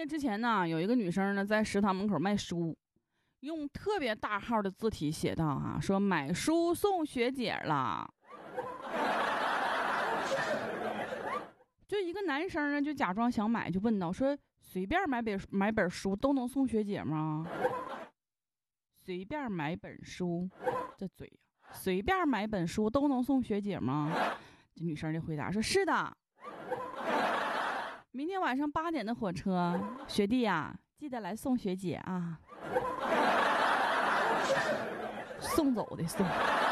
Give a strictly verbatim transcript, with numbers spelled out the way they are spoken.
业之前呢，有一个女生呢在食堂门口卖书，用特别大号的字体写道啊，说买书送学姐了。就一个男生呢，就假装想买，就问道说：“随便买本买本书都能送学姐吗？”随便买本书，这嘴呀、啊，随便买本书都能送学姐吗？这女生就回答说：“是的。明天晚上八点的火车，学弟呀、啊，记得来送学姐啊。”送走的送。